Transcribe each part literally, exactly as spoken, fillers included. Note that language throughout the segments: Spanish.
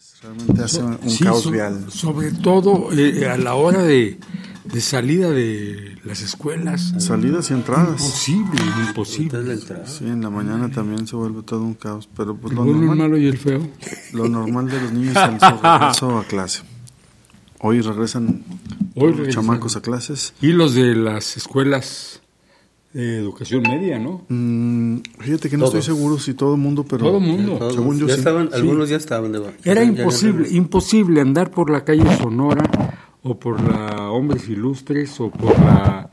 Realmente hace un sí, caos so, vial. Sobre todo eh, a la hora de, de salida de las escuelas. Salidas y entradas. Imposible, imposible. Sí, en la mañana también se vuelve todo un caos. Pero pues el lo bueno, normal, el malo y el feo. Lo normal de los niños es el regreso a clase. Hoy regresan Hoy los regresan. chamacos a clases. Y los de las escuelas de educación media, ¿no? Mm, fíjate que no Todos. estoy seguro si todo el mundo, pero Todo el mundo. Todos. según yo ya sí. estaban, Sí. algunos ya estaban. De, Era ya- imposible, ya- imposible andar por la calle Sonora o por la Hombres Ilustres o por la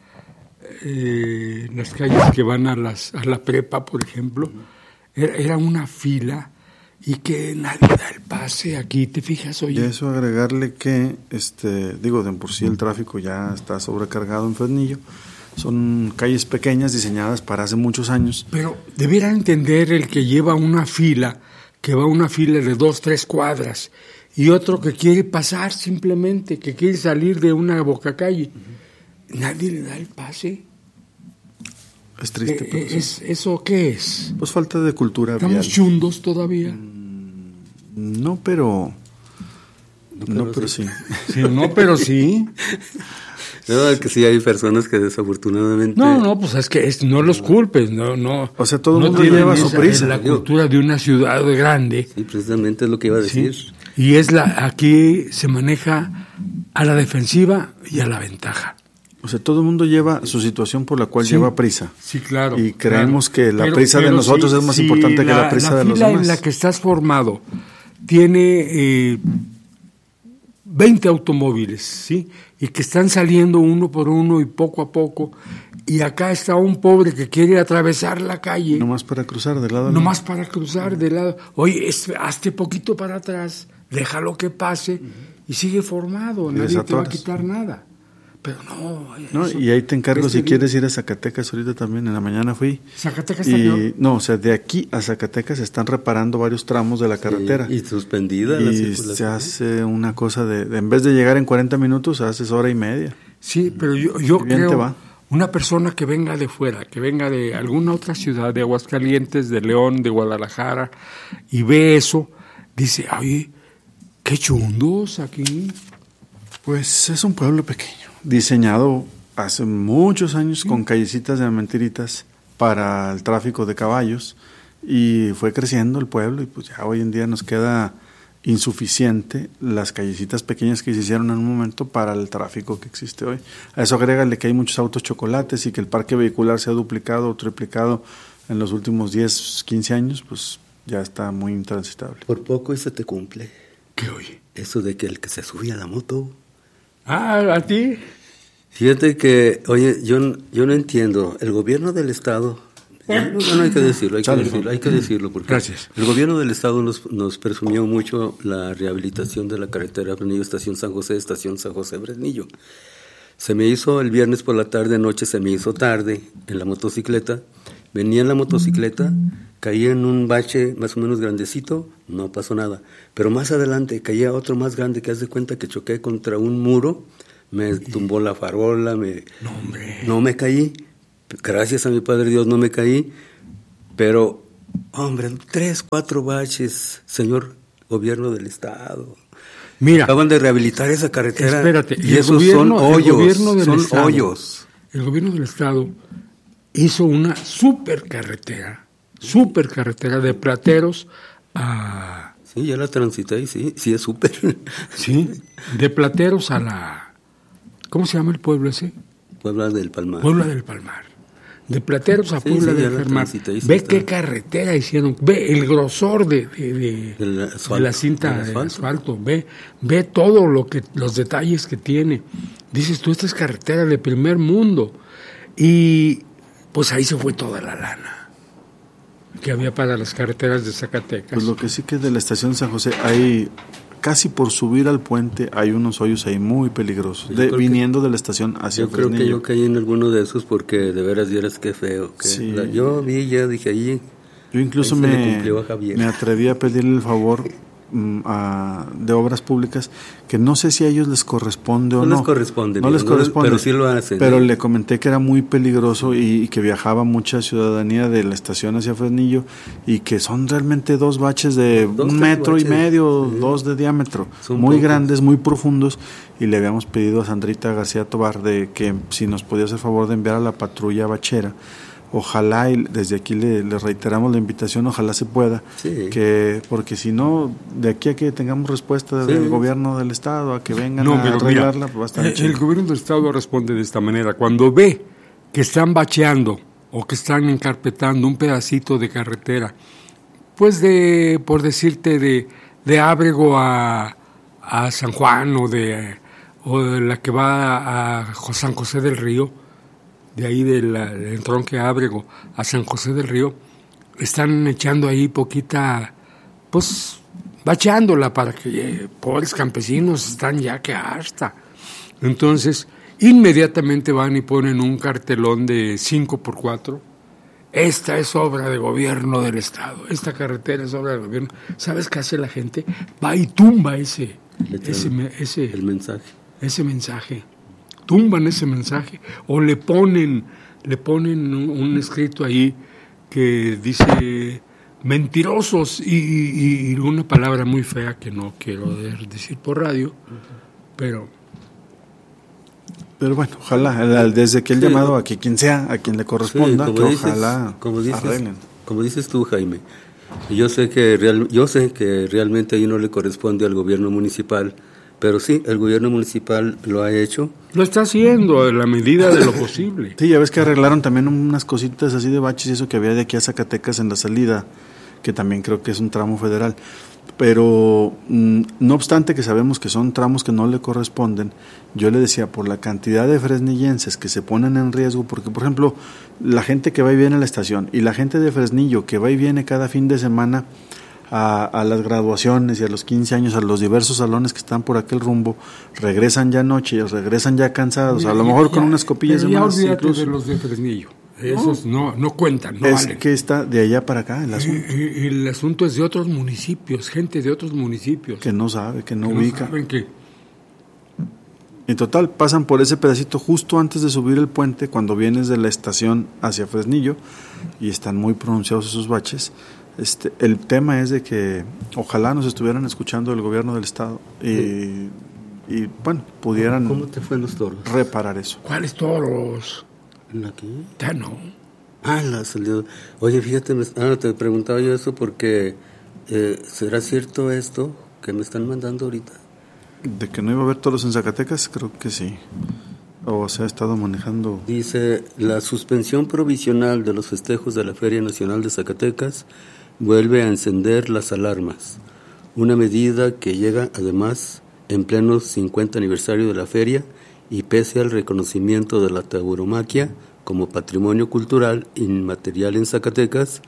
eh, las calles que van a las a la prepa, por ejemplo. Era, era una fila y que nadie da el pase aquí, ¿te fijas? Y Oye, a eso agregarle que, este, digo, de por sí el tráfico ya está sobrecargado en Fresnillo. Son calles pequeñas diseñadas para hace muchos años. pero debiera entender el que lleva una fila, que va una fila de dos, tres cuadras, y otro que quiere pasar simplemente, que quiere salir de una bocacalle. Nadie le da el pase. Es triste. Eh, pero sí. es, ¿Eso qué es? Pues falta de cultura vial. ¿Estamos chundos todavía? No, pero... No, pero sí. Sí, no, pero sí. No, es que sí hay personas que desafortunadamente... No, no, pues es que es, no los culpes, no, no. O sea, todo el no mundo tienen lleva su esa- prisa. La cultura de una ciudad grande. Sí, precisamente es lo que iba a ¿sí? decir. Y es la, aquí se maneja a la defensiva y a la ventaja. O sea, todo el mundo lleva su situación por la cual Sí. lleva prisa. Sí, claro. Y creemos claro. que la Pero- prisa de pero nosotros si- es más si importante que la prisa de los fila demás. en la que estás formado tiene eh, veinte automóviles, ¿sí? Y que están saliendo uno por uno y poco a poco. Y acá está un pobre que quiere atravesar la calle. Nomás para cruzar de lado a lado. Nomás para cruzar de lado. Oye, es, hazte poquito para atrás, déjalo que pase y sigue formado. Y Nadie te va a desatoras. quitar nada. Pero no. No, eso- y ahí te encargo este si día- quieres ir a Zacatecas ahorita también. En la mañana fui. Zacatecas está Y peor. no, o sea, de aquí a Zacatecas se están reparando varios tramos de la carretera. Y, y suspendida la Y circulación. se hace una cosa de, de- en vez de llegar en cuarenta minutos, haces hora y media. Sí, pero yo, yo Qué bien te creo, va. una persona que venga de fuera, que venga de alguna otra ciudad, de Aguascalientes, de León, de Guadalajara, y ve eso, dice, oye, qué chundos aquí. Pues es un pueblo pequeño, diseñado hace muchos años con callecitas de mentiritas para el tráfico de caballos, y fue creciendo el pueblo y pues ya hoy en día nos queda insuficiente las callecitas pequeñas que se hicieron en un momento para el tráfico que existe hoy. A eso agrégale que hay muchos autos chocolates y que el parque vehicular se ha duplicado o triplicado en los últimos diez, quince años, pues ya está muy intransitable. Por poco y se te cumple. ¿Qué oye? Eso de que el que se subía a la moto... Ah, ¿a ti? Fíjate que, oye, yo, yo no entiendo. El gobierno del Estado... No, no hay que decirlo, hay que Salve. decirlo, hay que decirlo porque Gracias. el gobierno del Estado nos, nos presumió mucho la rehabilitación de la carretera Fresnillo, Estación San José, Estación San José Fresnillo. Se me hizo el viernes por la tarde, noche, se me hizo tarde en la motocicleta. Venía en la motocicleta, caí en un bache más o menos grandecito, no pasó nada. Pero más adelante caía otro más grande que haz de cuenta que choqué contra un muro, me tumbó la farola, me, No, hombre. no me caí. Gracias a mi Padre Dios no me caí, pero, hombre, tres, cuatro baches, señor gobierno del Estado. Mira, Acaban de rehabilitar esa carretera. espérate, y el esos gobierno- son el hoyos, gobierno del son Estado. hoyos. el gobierno del Estado hizo una supercarretera, supercarretera de Plateros a... Sí, ya la transité y sí, sí es súper. Sí, de Plateros a la... ¿Cómo se llama el pueblo ese? Puebla del Palmar. Puebla del Palmar. De Plateros a Sí, Puebla sí, ya del la Palmar. transité y sí Ve está. qué carretera hicieron. Ve el grosor de, de, de- Del de asfalto, la cinta del de asfalto. asfalto. Ve, ve todo lo que, los detalles que tiene. Dices tú, esta es carretera de primer mundo. Y pues ahí se fue toda la lana que había para las carreteras de Zacatecas. Pues lo que sí que de la estación San José hay, casi por subir al puente, hay unos hoyos ahí muy peligrosos, Yo de, creo que- viniendo de la estación hacia Yo creo que Fresnillo. yo caí en alguno de esos porque de veras vieras qué feo. Que Sí. la- yo vi, ya dije ahí. Yo incluso Ahí se le me, cumplió a Javier. me atreví a pedirle el favor a, de obras públicas, que no sé si a ellos les corresponde o no. No les corresponde, no les corresponde, pero sí lo hacen. Pero ¿eh? le comenté que era muy peligroso y, y que viajaba mucha ciudadanía de la estación hacia Fresnillo y que son realmente dos baches de dos un metro baches, y medio, sí. dos de diámetro, son muy pocos. Grandes, muy profundos, y le habíamos pedido a Sandrita García Tobar de que si nos podía hacer favor de enviar a la patrulla bachera. Ojalá, y desde aquí le, le reiteramos la invitación, ojalá se pueda, sí. que porque si no, de aquí a que tengamos respuesta sí. del gobierno del estado, a que vengan no, a arreglarla, mira, va a estar el, chido. El gobierno del estado responde de esta manera: cuando ve que están bacheando o que están encarpetando un pedacito de carretera, pues de, por decirte, de, de Ábrego a, a San Juan o de, o de la que va a San José del Río, de ahí del, del entronque Ábrego a San José del Río, están echando ahí poquita, pues, bacheándola para que eh, pobres campesinos están ya que hasta. Entonces, inmediatamente van y ponen un cartelón de cinco por cuatro. Esta es obra de gobierno del estado, esta carretera es obra del gobierno. ¿Sabes qué hace la gente? Va y tumba ese, ese, ese, el mensaje. ese mensaje. Tumban ese mensaje o le ponen le ponen un, un escrito ahí que dice mentirosos y, y, y una palabra muy fea que no quiero decir por radio, pero pero bueno, ojalá desde que el sí, llamado a que quien sea, a quien le corresponda, sí, que dices, ojalá como dices, arreglen. Como dices tú, Jaime, yo sé que real, yo sé que realmente ahí no le corresponde al gobierno municipal. Pero sí, el gobierno municipal lo ha hecho. Lo está haciendo en la medida de lo posible. Sí, ya ves que arreglaron también unas cositas así de baches y eso que había de aquí a Zacatecas en la salida, que también creo que es un tramo federal. Pero mm, no obstante que sabemos que son tramos que no le corresponden, yo le decía, por la cantidad de fresnillenses que se ponen en riesgo, porque por ejemplo, la gente que va y viene a la estación y la gente de Fresnillo que va y viene cada fin de semana A, a las graduaciones y a los quince años, a los diversos salones que están por aquel rumbo, regresan ya anoche, ellos regresan ya cansados, a lo mejor ya, con unas copillas de más. Ya olvídate de los de Fresnillo, esos no, no, no cuentan, no es valen. Que está de allá para acá el asunto. El, el asunto es de otros municipios, gente de otros municipios. Que no sabe, que no que ubica. No saben que... En total, pasan por ese pedacito justo antes de subir el puente, cuando vienes de la estación hacia Fresnillo, y están muy pronunciados esos baches. Este, el tema es de que ojalá nos estuvieran escuchando el gobierno del estado y, sí. y bueno, pudieran ¿Cómo te fue en los toros? Reparar eso. ¿Cuáles toros? ¿En aquí? Ya no. Ah, la salió. Oye, fíjate, me, ah, te preguntaba yo eso porque eh, ¿será cierto esto que me están mandando ahorita? De que no iba a haber toros en Zacatecas, creo que sí. O se ha estado manejando. Dice, la suspensión provisional de los festejos de la Feria Nacional de Zacatecas vuelve a encender las alarmas, una medida que llega además en pleno cincuenta aniversario de la feria y pese al reconocimiento de la tauromaquia como patrimonio cultural inmaterial en Zacatecas,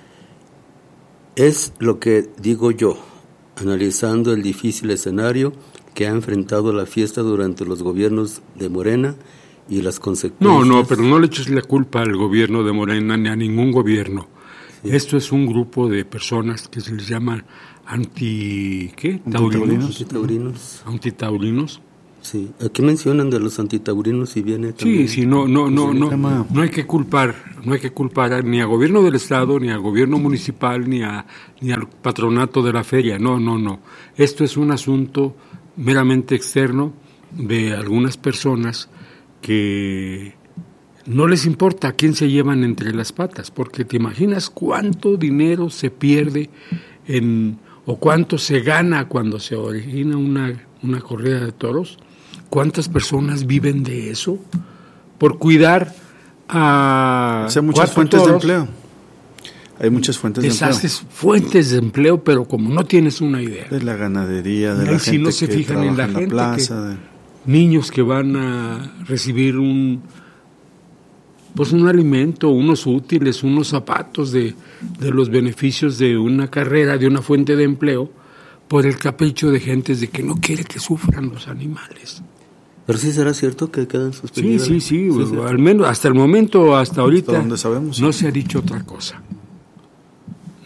es lo que digo yo, analizando el difícil escenario que ha enfrentado la fiesta durante los gobiernos de Morena y las consecuencias. No, no, pero no le eches la culpa al gobierno de Morena ni a ningún gobierno. Sí. Esto es un grupo de personas que se les llaman anti... ¿qué? Taurinos. Antitaurinos. Antitaurinos. Sí, aquí mencionan de los antitaurinos y viene también. Sí, sí, no, no, no, no, no, no hay que culpar, no hay que culpar ni al gobierno del estado, ni al gobierno municipal, ni a, ni al patronato de la feria. No, no, no. Esto es un asunto meramente externo de algunas personas que no les importa a quién se llevan entre las patas, porque te imaginas cuánto dinero se pierde en, o cuánto se gana cuando se origina una, una corrida de toros. ¿Cuántas personas viven de eso? Por cuidar a o sea, muchas fuentes toros, de empleo. Hay muchas fuentes de empleo. Haces fuentes de empleo, pero como no tienes una idea. De la ganadería, de y la si gente no se que fijan en la, en la gente plaza. Que, de... Niños que van a recibir un, pues un alimento, unos útiles, unos zapatos de, de los beneficios de una carrera, de una fuente de empleo, por el capricho de gentes de que no quiere que sufran los animales. Pero sí será cierto que quedan suspendidas. Sí, sí, sí, sí, al menos hasta el momento, hasta ahorita, hasta donde sabemos, no sí. se ha dicho otra cosa.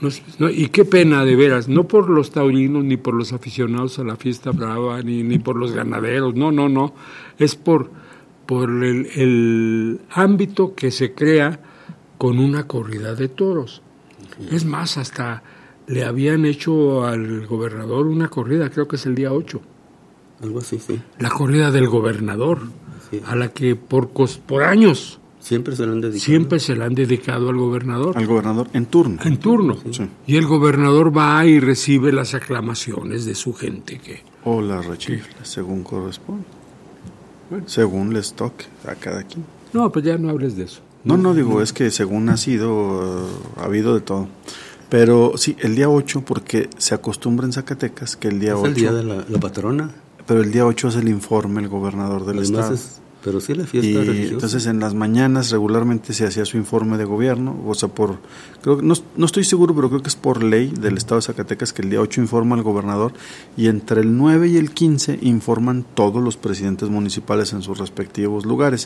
No, no, y qué pena, de veras, no por los taurinos, ni por los aficionados a la fiesta brava, ni, ni por los ganaderos, no, no, no, es por, por el, el ámbito que se crea con una corrida de toros. Sí. Es más, hasta le habían hecho al gobernador una corrida, creo que es el día ocho. Algo así, sí. La corrida del gobernador, sí. a la que por, por años... Siempre se la han dedicado. Siempre se la han dedicado al gobernador. Al gobernador en turno. En turno. Sí. Y el gobernador va y recibe las aclamaciones de su gente. Que, o las rechifla, que, según corresponde. Bueno. Según les toque a cada quien. No, pues ya no hables de eso. No, no, digo, es que según ha sido, uh, ha habido de todo. Pero sí, el día ocho, porque se acostumbra en Zacatecas que el día es ocho... el día de la, la patrona. Pero el día ocho es el informe el gobernador del Además estado. Es, pero sí la fiesta y religiosa. Entonces en las mañanas regularmente se hacía su informe de gobierno, o sea, por, creo que no, no estoy seguro, pero creo que es por ley del estado de Zacatecas que el día ocho informa al gobernador y entre el nueve y el quince informan todos los presidentes municipales en sus respectivos lugares.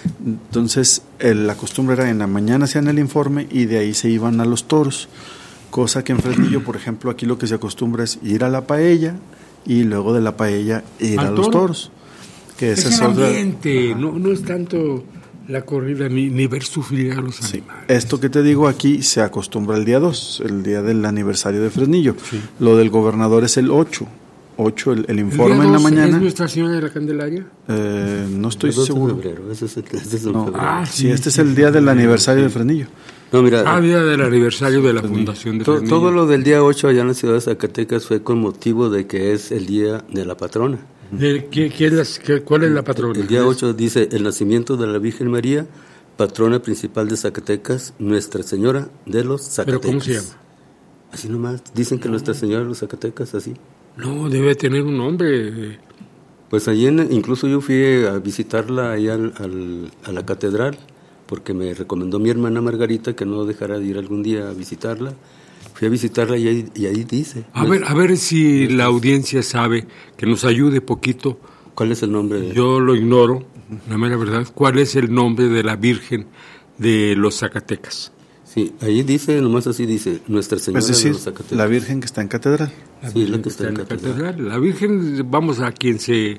Entonces el, la costumbre era en la mañana hacían el informe y de ahí se iban a los toros, cosa que en Fresnillo, por ejemplo, aquí lo que se acostumbra es ir a la paella y luego de la paella ir a los toros. Que es el ambiente, no, no es tanto la corrida ni, ni ver sufrir a los sí. animales. Esto que te digo aquí se acostumbra el día dos, el día del aniversario de Fresnillo. Sí. Lo del gobernador es el ocho. ocho el, el informe ¿El en la mañana. ¿Es Nuestra Señora de la Candelaria? Eh, no estoy el seguro. De febrero. Ese es el, ese es el no. febrero. Ah, sí, sí, este sí, es el día del aniversario sí. de Fresnillo. No, mira, ah, día del aniversario de la fundación de Fresnillo. Todo lo del día ocho allá en la ciudad de Zacatecas fue con motivo de que es el día de la patrona. ¿De qué, qué es la, qué, ¿Cuál es la patrona? El día ocho dice el nacimiento de la Virgen María, patrona principal de Zacatecas, Nuestra Señora de los Zacatecas. ¿Pero cómo se llama? Así nomás, dicen que no. Nuestra Señora de los Zacatecas, así. No, debe tener un nombre. Pues allí en, incluso yo fui a visitarla ahí al, al, a la catedral, porque me recomendó mi hermana Margarita que no dejara de ir algún día a visitarla. Fui a visitarla y ahí, y ahí dice. A ver, a ver si la audiencia sabe, que nos ayude poquito. ¿Cuál es el nombre? De... Yo lo ignoro, la mera verdad. ¿Cuál es el nombre de la Virgen de los Zacatecas? Sí, ahí dice, nomás así dice, Nuestra Señora es decir, de los Zacatecas. La Virgen que está en catedral. La sí, Virgen la que está, que está en, en catedral. catedral. La Virgen, vamos, a quien se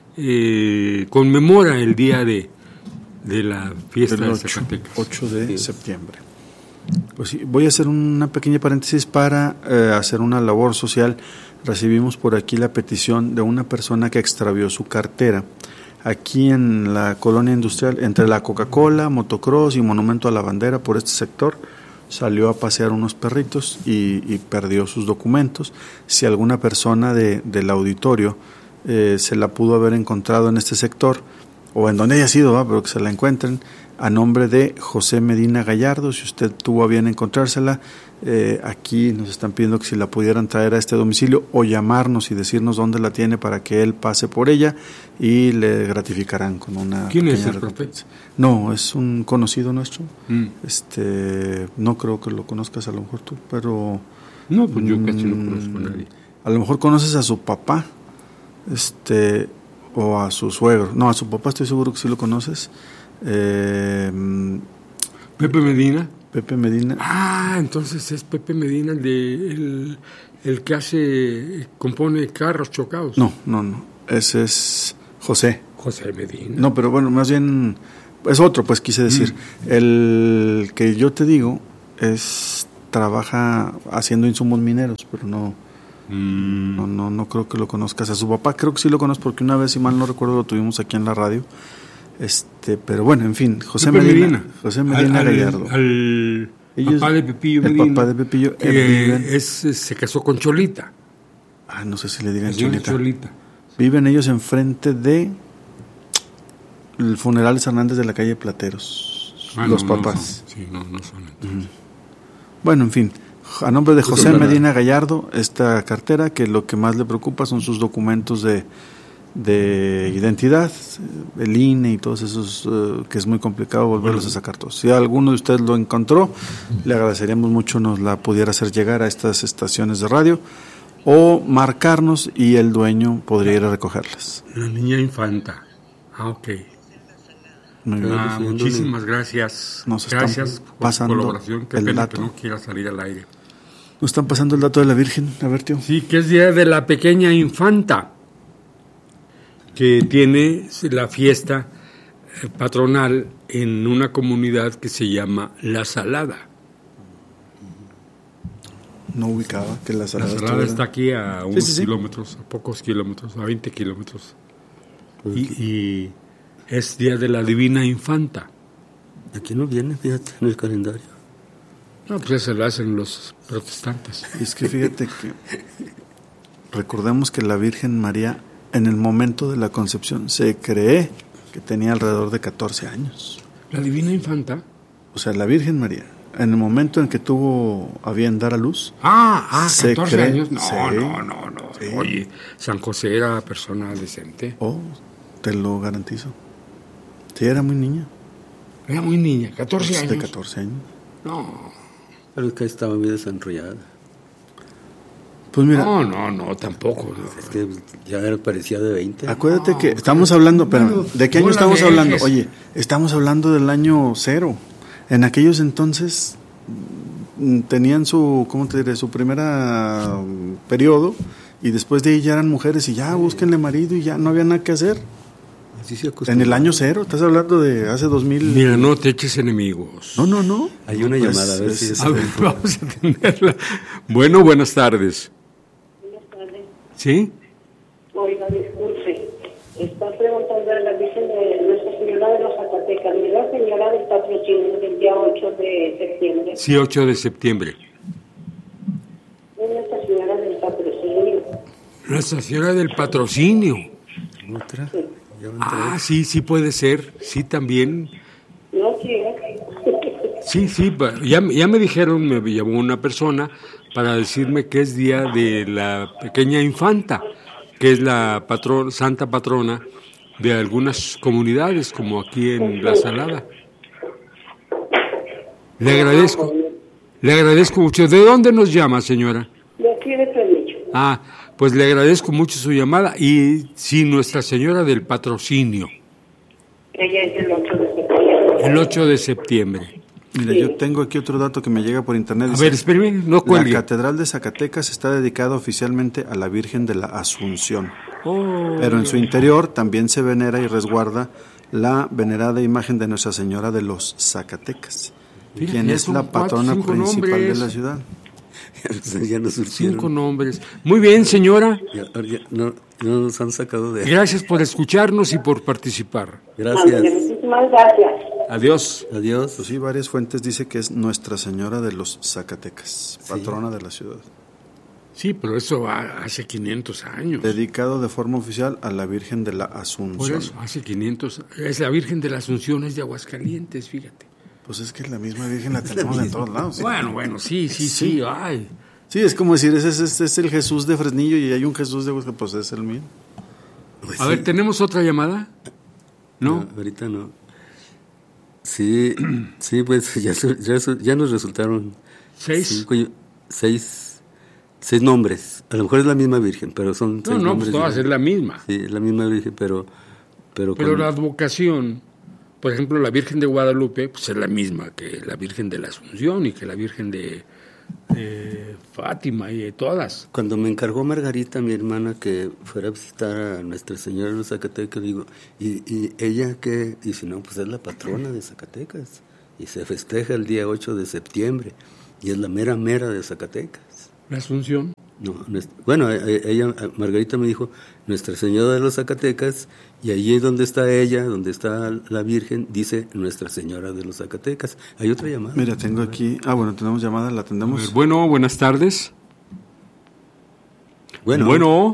eh, conmemora el día de, de la fiesta el ocho, de Zacatecas. ocho de sí. septiembre. Pues sí, voy a hacer una pequeña paréntesis para eh, hacer una labor social. Recibimos por aquí la petición de una persona que extravió su cartera aquí en la colonia industrial, entre la Coca-Cola, Motocross y Monumento a la Bandera, por este sector. Salió a pasear unos perritos y, y perdió sus documentos. Si alguna persona de, del auditorio eh, se la pudo haber encontrado en este sector, o en donde haya sido, ¿va? Pero que se la encuentren, a nombre de José Medina Gallardo, si usted tuvo a bien encontrársela, eh, aquí nos están pidiendo que si la pudieran traer a este domicilio o llamarnos y decirnos dónde la tiene para que él pase por ella y le gratificarán con una ¿Quién es el recompensa. No, es un conocido nuestro. Mm. Este, no creo que lo conozcas a lo mejor tú, pero no, pues yo casi no conozco a nadie. A lo mejor conoces a su papá, este, o a su suegro. No, a su papá estoy seguro que sí lo conoces. Eh, Pepe Medina. Pepe Medina. Ah, entonces es Pepe Medina el de el, el que hace compone carros chocados. No, no, no. Ese es José. José Medina. No, pero bueno, más bien es otro, pues quise decir. Mm. El que yo te digo es trabaja haciendo insumos mineros, pero no mm. no no no creo que lo conozcas. A su papá creo que sí lo conozco porque una vez, si mal no recuerdo, lo tuvimos aquí en la radio. Este, pero bueno, en fin, José Medina, Medina. José Medina al, Gallardo. Al, al papá de Pepillo el Medina. El papá de Pepillo. Que viven, es, se casó con Cholita. Ah, no sé si le digan Cholita. Cholita. Viven ellos enfrente de el Funerales Hernández de la calle Plateros. Ah, los no, papás. No son, sí, no, no son entonces. Uh-huh. Bueno, en fin, a nombre de José Medina Gallardo, esta cartera que lo que más le preocupa son sus documentos de de identidad, el I N E y todos esos, uh, que es muy complicado volverlos a sacar todos. Si alguno de ustedes lo encontró, le agradeceríamos mucho nos la pudiera hacer llegar a estas estaciones de radio o marcarnos y el dueño podría ir a recogerlas. La niña infanta. Ah, ok. Ah, muchísimas gracias. Nos gracias por pasando su colaboración. Qué pena que no quiera salir al aire. Nos están pasando el dato de la Virgen, a ver, tío. Sí, que es Día de la Pequeña Infanta, que tiene la fiesta patronal en una comunidad que se llama La Salada. No ubicaba que La Salada, La Salada está aquí a unos sí, sí, sí. kilómetros, a pocos kilómetros, a veinte kilómetros. Y, y es Día de la Divina Infanta. Aquí no viene, fíjate, en el calendario. No, pues eso lo hacen los protestantes. Es que fíjate que recordemos que la Virgen María, en el momento de la concepción, se cree que tenía alrededor de catorce años. La Divina Infanta. O sea, la Virgen María, en el momento en que tuvo a bien dar a luz. Ah, ah, se catorce cree, años. No, sí, no, no, no. sí. Oye, San José era persona decente. Oh, te lo garantizo. Sí, era muy niña. Era muy niña, catorce años. De catorce años. No. Pero es que estaba muy desenrollada. Pues mira. No, no, no, tampoco. No. Es que ya era, parecía de veinte. Acuérdate No, que estamos hablando, pero bueno, ¿de qué año no la estamos dejes. hablando? Oye, estamos hablando del año cero. En aquellos entonces mm, tenían su, ¿cómo te diré? Su primera um, periodo, y después de ahí ya eran mujeres y ya búsquenle marido y ya no había nada que hacer. Así se En acostumbraba. el año cero, estás hablando de hace dos mil. Mira, no te eches enemigos. No, no, no. Hay una Pues, llamada, a ver es- si es... A ver, vamos a atenderla. Bueno, buenas tardes. Buenas tardes. ¿Sí? Oiga, disculpe. Está preguntando a la Virgen de Nuestra Señora de los Zacatecas. ¿Es la Señora del Patrocinio del día ocho de septiembre? Sí, ocho de septiembre. Es Nuestra Señora del Patrocinio. Nuestra Señora del Patrocinio. ¿Otra? Sí. Ya va a entrar. Ah, sí, sí puede ser. Sí, también. No quiero. Sí, sí, pa- ya, ya me dijeron, me llamó una persona para decirme que es día de la pequeña infanta, que es la patron, santa patrona de algunas comunidades, como aquí en La Salada. Le agradezco, le agradezco mucho. ¿De dónde nos llama, señora? De aquí de Tremicho. Ah, pues le agradezco mucho su llamada y sí, Nuestra Señora del Patrocinio, Ella es el ocho de septiembre. el ocho de septiembre. Mira, yo tengo aquí otro dato que me llega por internet. A Dice, ver, espérame, no la cuelgue. Catedral de Zacatecas está dedicada oficialmente a la Virgen de la Asunción. Oh. Pero en su interior también se venera y resguarda la venerada imagen de Nuestra Señora de los Zacatecas, Fíjate, quien ya es son la cuatro, patrona cinco principal nombres. de la ciudad. Ya nos surgieron. Cinco nombres. Muy bien, señora. Ya, ya no, no nos han sacado de... Gracias por escucharnos y por participar. Gracias. Muchísimas gracias. Adiós. Adiós. Pues sí, varias fuentes dice que es Nuestra Señora de los Zacatecas, patrona de la ciudad. Sí, pero eso va hace quinientos años. Dedicado de forma oficial a la Virgen de la Por Asunción. eso, hace quinientos. Es la Virgen de la Asunción, es de Aguascalientes, fíjate. Pues es que la misma Virgen la tenemos en todos lados. ¿sí? Bueno, bueno, sí, sí, sí. Ay. Sí, es como decir, ese es, es- es el Jesús de Fresnillo y hay un Jesús de Aguascalientes, pues es el mío. Pues A sí. ver, ¿tenemos otra llamada? ¿No? No, ahorita no. Sí, sí, pues ya, su- ya, su- ya nos resultaron ¿Seis? cinco y- seis, seis nombres. A lo mejor es la misma Virgen, pero son No, seis no, nombres. pues todas es la misma. Sí, es la misma Virgen, pero... Pero, Pero con- la advocación, por ejemplo, la Virgen de Guadalupe, pues es la misma que la Virgen de la Asunción y que la Virgen de eh, Fátima y de todas. Cuando me encargó Margarita, mi hermana, que fuera a visitar a Nuestra Señora de los Zacatecas, digo, ¿y, y ella qué? Dice, no, pues es la patrona de Zacatecas. Y se festeja el día ocho de septiembre. Y es la mera mera de Zacatecas. La Asunción. No, nues- bueno, e- e- ella, Margarita me dijo, Nuestra Señora de los Zacatecas, y allí donde está ella, donde está la Virgen, dice Nuestra Señora de los Zacatecas. Hay otra llamada. Mira, tengo aquí... Ah, bueno, tenemos llamada, la A atendemos. ver, bueno, buenas tardes. Bueno, Bueno.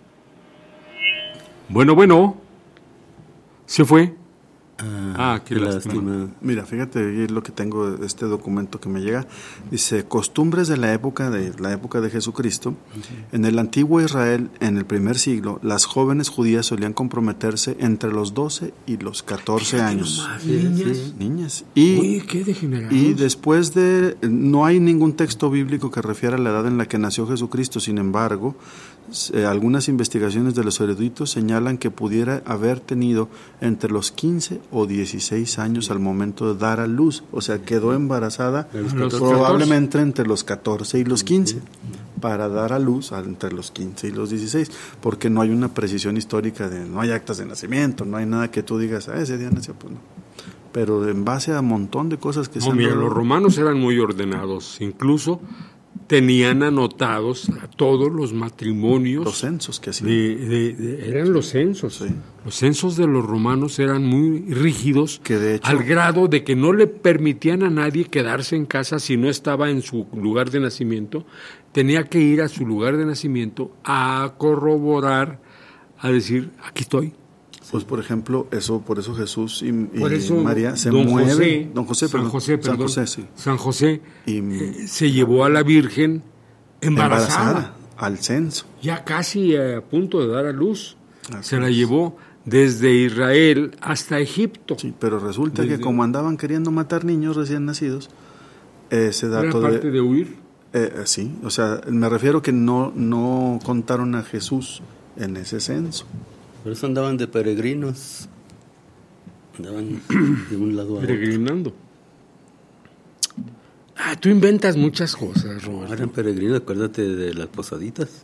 Bueno, bueno. ¿Se fue? Ah, qué qué lástima. lástima. Mira, fíjate ahí lo que tengo, este documento que me llega. Dice, costumbres de la época de la época de Jesucristo. En el antiguo Israel, en el primer siglo, las jóvenes judías solían comprometerse entre los doce y los catorce años. Nomás, niñas. Niñas. Y, Oye, qué degenerados. y después de... No hay ningún texto bíblico que refiera a la edad en la que nació Jesucristo. Sin embargo, eh, algunas investigaciones de los eruditos señalan que pudiera haber tenido entre los quince o dieciséis años al momento de dar a luz. O sea, quedó embarazada los probablemente entre los catorce y los quince, para dar a luz entre los quince y los dieciséis, porque no hay una precisión histórica, de no hay actas de nacimiento, no hay nada que tú digas, ah, ese día nació, pues no. Pero en base a un montón de cosas que no, se han mira, dado. Los romanos eran muy ordenados, incluso tenían anotados a todos los matrimonios. Los censos que hacían. De, de, de, eran los censos. Sí. Los censos de los romanos eran muy rígidos, Que de hecho, al grado de que no le permitían a nadie quedarse en casa si no estaba en su lugar de nacimiento. Tenía que ir a su lugar de nacimiento a corroborar, a decir, aquí estoy. pues por ejemplo, eso, por eso Jesús y, y Por eso, María se don mueven. José, Don José, San perdón, José, perdón, San José, sí. San José Y, eh, se llevó a la Virgen embarazada, embarazada al censo. ya casi a punto de dar a luz. Así se la es. llevó desde Israel hasta Egipto. Sí, pero resulta Desde- que como andaban queriendo matar niños recién nacidos, ese Era dato parte de, de huir. eh, eh, sí, o sea, me refiero que no no contaron a Jesús en ese censo. Por eso andaban de peregrinos. Andaban de un lado a otro. Peregrinando. Ah, tú inventas muchas cosas, Roberto. Eran peregrinos, acuérdate de las posaditas.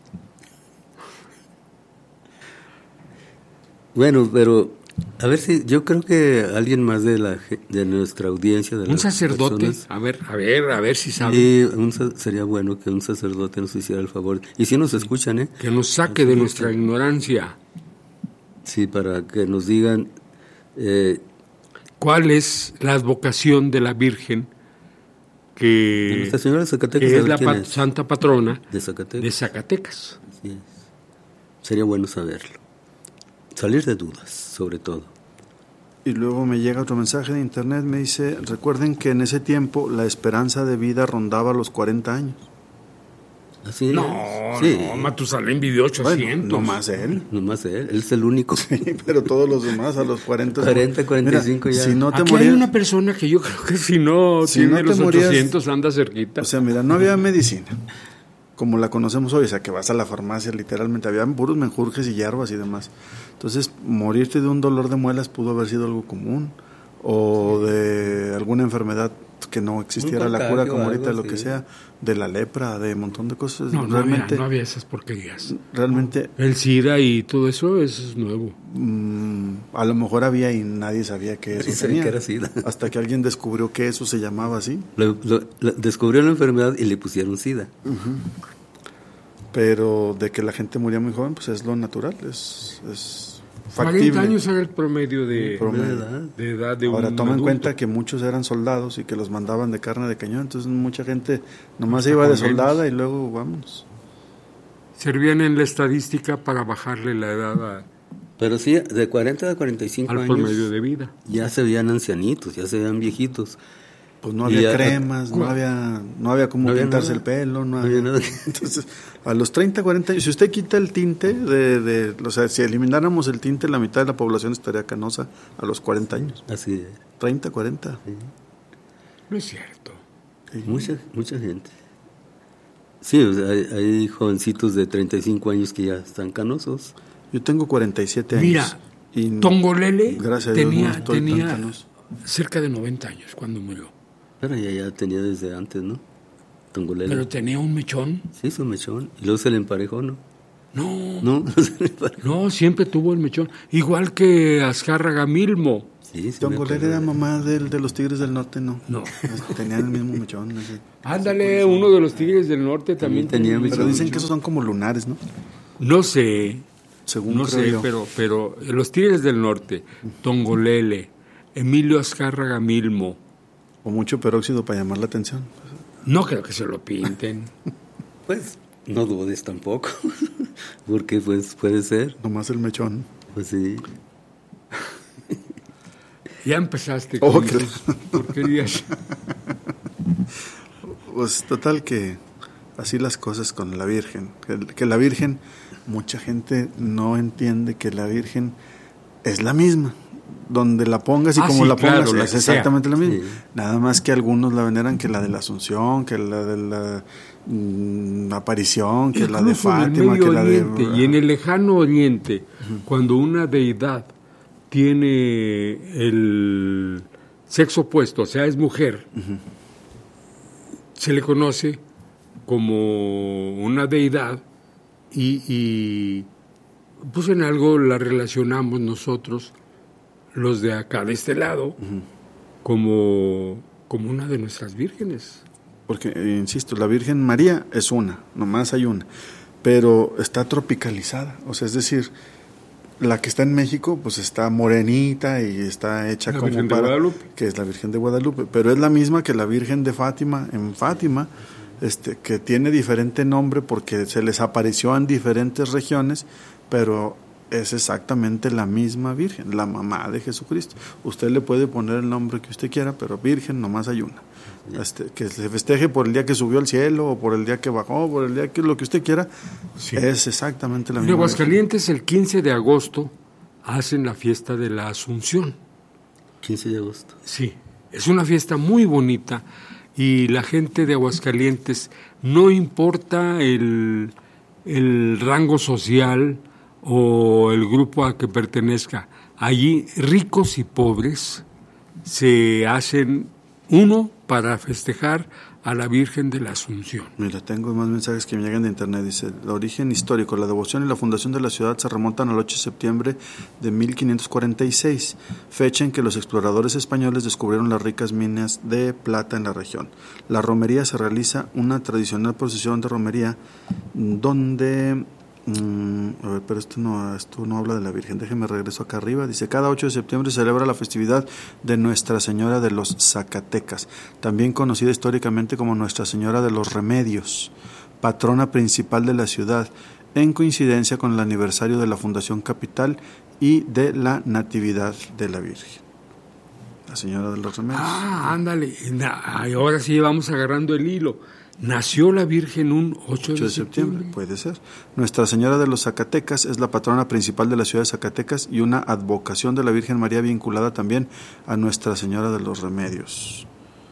Bueno, pero a ver si yo creo que alguien más de la ge- de nuestra audiencia, de Un las sacerdote, personas, a ver, a ver, a ver si sabe, y un sa- sería bueno que un sacerdote nos hiciera el favor. Y si nos escuchan, ¿eh? que nos saque de nuestra ignorancia. Sí, para que nos digan eh, ¿Cuál es la advocación de la Virgen que, Nuestra Señora de Zacatecas, que a es ver la quién pa- es. santa patrona de Zacatecas. de Zacatecas? Así es. Sería bueno saberlo. Salir de dudas, sobre todo. Y luego me llega otro mensaje de internet, me dice, recuerden que en ese tiempo la esperanza de vida rondaba los cuarenta años. Así No, es. Sí. no, Matusalén vivió ochocientos. Bueno, no más él. Nomás él, él es el único. Pero todos los demás a los cuarenta. cuarenta, cuarenta y cinco Mira, ya. Si no te Aquí morías, hay una persona que yo creo que si no Si tiene no te los morías- ochocientos anda cerquita. o sea, mira, no había medicina como la conocemos hoy, o sea, que vas a la farmacia literalmente, había puros menjurjes y hierbas y demás. Entonces, morirte de un dolor de muelas pudo haber sido algo común, o de alguna enfermedad que no existiera Un la contagio, cura como ahorita, algo de lo que así. sea, de la lepra, de un montón de cosas. no, no realmente, había, no había esas porquerías. realmente El SIDA y todo eso, eso es nuevo. mm, a lo mejor había y nadie sabía que eso Nadie sabía tenía, que era SIDA. hasta que alguien descubrió que eso se llamaba así. Lo- lo- lo- descubrió la enfermedad y le pusieron SIDA. Pero de que la gente moría muy joven, pues es lo natural, es, es cuarenta factible. años era el promedio de, Promedio. ¿Verdad? de edad de Ahora un toma en adulto. cuenta que muchos eran soldados y que los mandaban de carne de cañón, entonces mucha gente nomás se iba de soldada y luego vámonos. Servían en la estadística para bajarle la edad a- Pero sí, de cuarenta a cuarenta y cinco al años promedio de vida. ya se veían ancianitos, ya se veían viejitos. Pues no Y había a- cremas, no había no había cómo No había pintarse nada. el pelo, no No había, había nada. Entonces, a los treinta, cuarenta años, si usted quita el tinte de, de o sea, si elimináramos el tinte, la mitad de la población estaría canosa a los cuarenta años. Así es. treinta, cuarenta. No es cierto. Mucha, mucha gente. Sí, o sea, hay, hay jovencitos de treinta y cinco años que ya están canosos. Yo tengo cuarenta y siete años. Mira, y Tongolele gracias a Dios, tenía, no estoy tan tenía canoso. cerca de noventa años cuando murió. Pero ya, ya tenía desde antes, ¿no? Tongolele. Pero tenía un mechón. Sí, su mechón. Y luego se le emparejó, ¿no? No, No, no se le emparejó. no, siempre tuvo el mechón. Igual que Azcárraga Milmo. Sí, sí. me Tongolele acuerdo. era mamá del, de los Tigres del Norte, no. No. Tenían el mismo mechón. así. Ándale, uno de los Tigres del Norte también, También tenía tenía Pero mechón. dicen que esos son como lunares, ¿no? No sé, Según no creo sé, yo. pero, pero los Tigres del Norte, Tongolele, Emilio Azcárraga Milmo, O mucho peróxido para llamar la atención. no creo que se lo pinten. Pues no dudes tampoco. Porque pues puede ser. Nomás el mechón. Pues sí. Ya empezaste Oh, con claro. tus porquerías. Pues total que así las cosas con la Virgen. Que, que la Virgen, mucha gente no entiende que la Virgen es la misma. Donde la pongas y Ah, como sí, la claro, pongas la es que sea. exactamente la misma. Sí. Nada más que algunos la veneran que la de la Asunción, que la de la mm, aparición, que la de Incluso en el Fátima, Medio que la de... Oriente y en el lejano Oriente, cuando una deidad tiene el sexo opuesto, o sea, es mujer, uh-huh. se le conoce como una deidad y, y pues en algo la relacionamos nosotros, los de acá, de este lado, uh-huh. como, como una de nuestras vírgenes. Porque, eh, insisto, la Virgen María es una, nomás hay una, pero está tropicalizada, o sea, es decir, la que está en México, pues está morenita y está hecha la como Virgen para, de Guadalupe. Que es la Virgen de Guadalupe, pero es la misma que la Virgen de Fátima, en Fátima, este, que tiene diferente nombre porque se les apareció en diferentes regiones, pero es exactamente la misma Virgen, la mamá de Jesucristo. Usted le puede poner el nombre que usted quiera, pero Virgen nomás hay una. Este, que se festeje por el día que subió al cielo, o por el día que bajó, por el día que lo que usted quiera, sí. Es exactamente la misma. En Aguascalientes, el quince de agosto, hacen la fiesta de la Asunción. quince de agosto. Sí, es una fiesta muy bonita y la gente de Aguascalientes, no importa el, el rango social o el grupo a que pertenezca, allí ricos y pobres se hacen uno para festejar a la Virgen de la Asunción. Mira, tengo más mensajes que me llegan de internet. Dice, el origen histórico, la devoción y la fundación de la ciudad se remontan al ocho de septiembre de mil quinientos cuarenta y seis, fecha en que los exploradores españoles descubrieron las ricas minas de plata en la región. La romería se realiza una tradicional procesión de romería donde... Mm, a ver, pero esto no, esto no habla de la Virgen. Déjeme regreso acá arriba. Dice, cada ocho de septiembre se celebra la festividad de Nuestra Señora de los Zacatecas, también conocida históricamente como Nuestra Señora de los Remedios, patrona principal de la ciudad, en coincidencia con el aniversario de la fundación capital y de la Natividad de la Virgen. La Señora de los Remedios. Ah, ándale. Ahora sí vamos agarrando el hilo. ¿Nació la Virgen un ocho de septiembre? Puede ser. Nuestra Señora de los Zacatecas es la patrona principal de la ciudad de Zacatecas y una advocación de la Virgen María vinculada también a Nuestra Señora de los Remedios.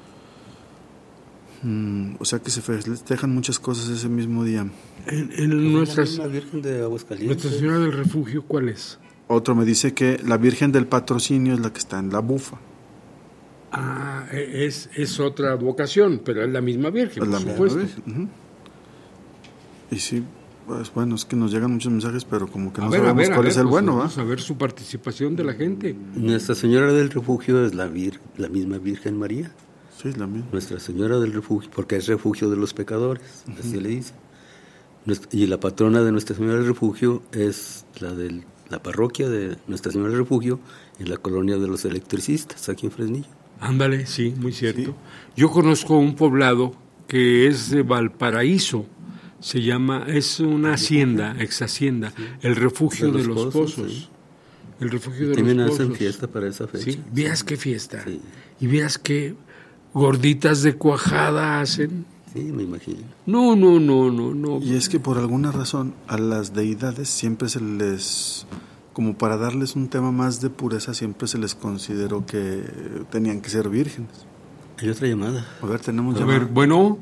Mm, o sea que se festejan muchas cosas ese mismo día. En, en nuestra, la Virgen de Aguascalientes. Nuestra Señora del Refugio, ¿cuál es? Otro me dice que la Virgen del Patrocinio es la que está en la Bufa. Ah, es, es otra vocación, pero es la misma Virgen, es la por misma supuesto. Virgen. Uh-huh. Y sí, pues bueno, es que nos llegan muchos mensajes, pero como que no a ver, sabemos ver, cuál ver, es el pues bueno, ¿va? Vamos a ver su participación de la gente. Nuestra Señora del Refugio es la, vir, la misma Virgen María. Sí, es la misma. Nuestra Señora del Refugio, porque es refugio de los pecadores, uh-huh. Así le dice. Y la patrona de Nuestra Señora del Refugio es la de la parroquia de Nuestra Señora del Refugio en la colonia de los electricistas, aquí en Fresnillo. Ándale, sí, muy cierto. Sí. Yo conozco un poblado que es de Valparaíso, se llama, es una hacienda, ex hacienda, sí. El Refugio de los, de los Pozos. Sí. El Refugio de También los Pozos. También hacen fiesta para esa fecha. Sí, vieras qué fiesta. Sí. Y vieras qué gorditas de cuajada hacen. Sí, me imagino. No, no, no, no, no. Y es que por alguna razón a las deidades siempre se les... como para darles un tema más de pureza, siempre se les consideró que tenían que ser vírgenes. Hay otra llamada. A ver, tenemos A llamada. ver, bueno.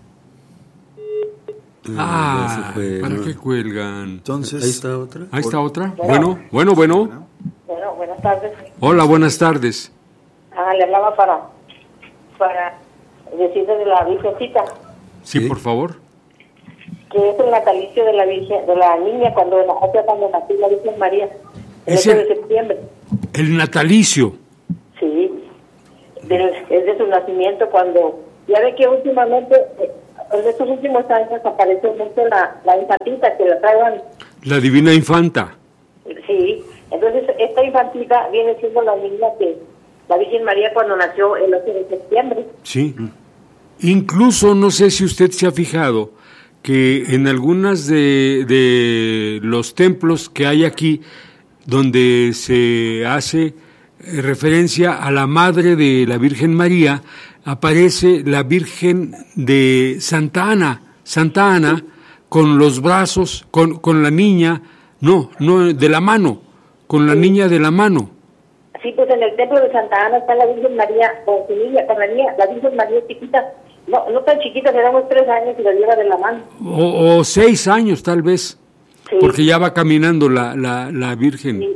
Ah, ah, fue, ¿para no. qué cuelgan? Entonces, ahí está otra. Ahí está otra. Bueno, bueno, bueno. Bueno, buenas tardes. Hola, buenas tardes. Ah, le hablaba para, para decirle de la Virgencita. Sí, ¿Sí? por favor. Que es el natalicio de la Virgen, de la niña cuando, cuando nació la Virgen María, el ¿Es ocho el, de septiembre. El natalicio. Sí, del, es de su nacimiento cuando, ya ve que últimamente, en estos últimos años apareció mucho la, la infantita que la traían. La Divina Infanta. Sí, entonces esta infantita viene siendo la niña que la Virgen María cuando nació el ocho de septiembre. Sí. Incluso, no sé si usted se ha fijado, que en algunas de, de los templos que hay aquí, donde se hace referencia a la madre de la Virgen María, aparece la Virgen de Santa Ana, Santa Ana, con los brazos, con, con la niña, no, no, de la mano, con la sí. niña de la mano. Sí, pues en el templo de Santa Ana está la Virgen María con su niña, con la niña, la Virgen María chiquita. No, no tan chiquita, tenemos tres años y la lleva de la mano. O, o seis años tal vez, sí. Porque ya va caminando la, la, la Virgen. Sí.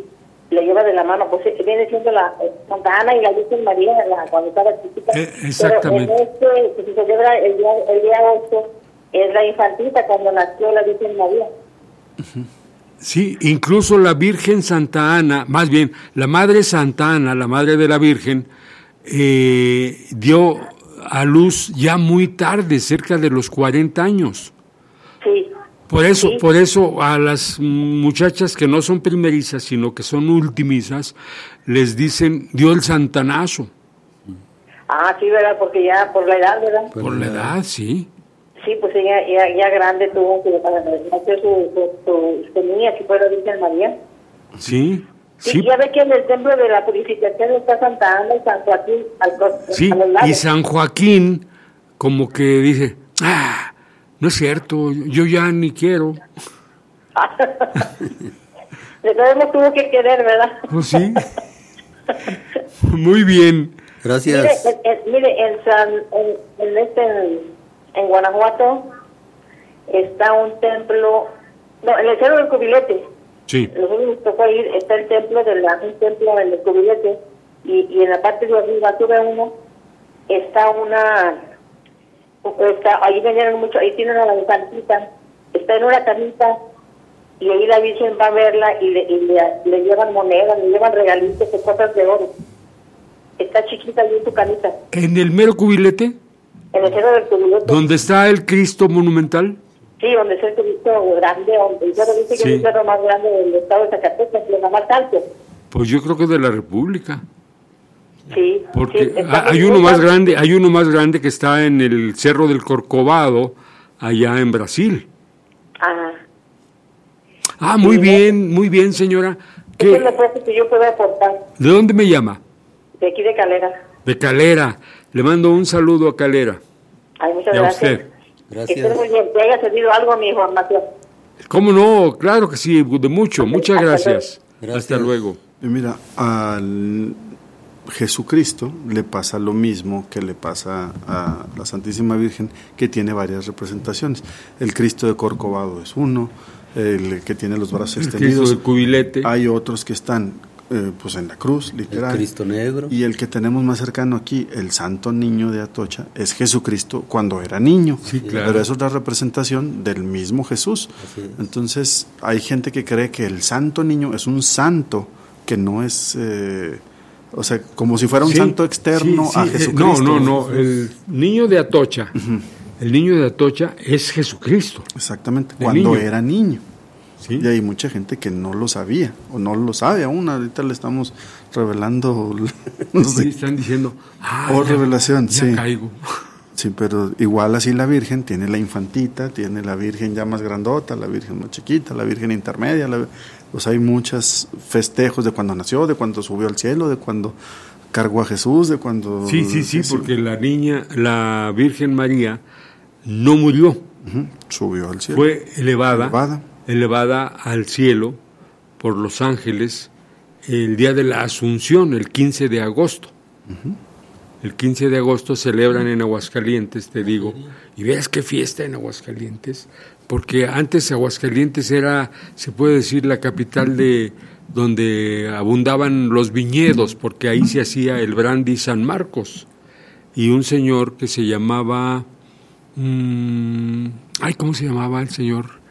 le lleva de la mano, pues viene siendo la Santa Ana y la Virgen María la, cuando estaba chiquita. Eh, exactamente. Pero en este que se celebra el día, el día ocho es la infantita cuando nació la Virgen María. Sí, incluso la Virgen Santa Ana, más bien, la Madre Santa Ana, la Madre de la Virgen, eh, dio a luz ya muy tarde, cerca de los cuarenta años. Sí. Por eso, Sí. por eso a las muchachas que no son primerizas, sino que son ultimizas, les dicen dio el santanazo. Ah, sí, ¿verdad? Porque ya por la edad, ¿verdad? Por la edad, sí. Sí, pues ella ya, ya grande tuvo que nació su, su, su, su niña, que fue la Virgen María. Sí, Sí, sí. ya ve que en el templo de la Purificación está Santa Ana y San Joaquín al costado. Sí, a los lados. y San Joaquín como que dice, ah, no es cierto, yo ya ni quiero. De todos modos tuvo que querer, ¿verdad? Pues sí. Muy bien. Gracias. Mire, en, en- mire, en, San, en, en, este, en, en Guanajuato está un templo, no, en el Cerro del Cubilete. Sí. Nosotros nos tocó ir, está el templo de la, un templo en el Cubilete y, y en la parte de arriba tuve uno, está una, está, ahí venían mucho, ahí tienen a la infantita, está en una camita y ahí la Virgen va a verla y le, y le, le llevan monedas, le llevan regalitos y cosas de oro. Está chiquita ahí en su camita, En el mero cubilete, en el Cerro del Cubilete. donde está el Cristo monumental. Sí, donde es el Cristo grande, donde el cerro dice que Sí. es el cerro más grande del estado de Zacatecas, el más alto. Pues yo creo que de la República. Sí, Porque sí, está hay muy uno más alto. grande, hay uno más grande que está en el Cerro del Corcovado, allá en Brasil. Ajá. Ah, muy Sí. bien, muy bien, señora. ¿Qué ¿Qué- es lo fuerte que yo puedo aportar ¿De dónde me llama? de aquí de Calera? De Calera. Le mando un saludo a Calera. Ay, muchas Y a gracias. usted. Que esté Gracias. muy bien, que haya servido algo a mi información. ¿Cómo no? Claro que sí, de mucho. Muchas gracias. Gracias. Hasta luego. Y mira, al Jesucristo le pasa lo mismo que le pasa a la Santísima Virgen, que tiene varias representaciones. El Cristo de Corcovado es uno, el que tiene los brazos El Cristo extendidos. del cubilete. Hay otros que están eh, pues en la cruz, literal. El Cristo Negro. Y el que tenemos más cercano aquí, el Santo Niño de Atocha, es Jesucristo cuando era niño. Sí, claro. Pero es otra representación del mismo Jesús. Así es. Entonces, hay gente que cree que el Santo Niño es un santo que no es, eh, o sea, como si fuera un Sí, santo externo sí, sí, a eh, Jesucristo. No, no, no. El niño de Atocha, el niño de Atocha es Jesucristo. Exactamente, De cuando niño. era niño. ¿Sí? Y hay mucha gente que no lo sabía, o no lo sabe aún. Ahorita le estamos revelando, no sé. Sí, están diciendo, ah, Oh, ya- revelación, ya sí. caigo. Sí, pero igual así la Virgen tiene la infantita, tiene la Virgen ya más grandota, la Virgen más chiquita, la Virgen intermedia, la, pues hay muchos festejos de cuando nació, de cuando subió al cielo, de cuando cargó a Jesús, de cuando... Sí, sí, sí, porque la niña, la Virgen María, no murió. Ujú, subió al cielo. Fue elevada, Elevada. elevada al cielo por los ángeles el día de la Asunción, el quince de agosto. El quince de agosto celebran en Aguascalientes, te digo, y veas qué fiesta en Aguascalientes, porque antes Aguascalientes era, se puede decir, la capital de donde abundaban los viñedos, porque ahí se hacía el brandy San Marcos, y un señor que se llamaba, mmm, ay, ¿cómo se llamaba el señor?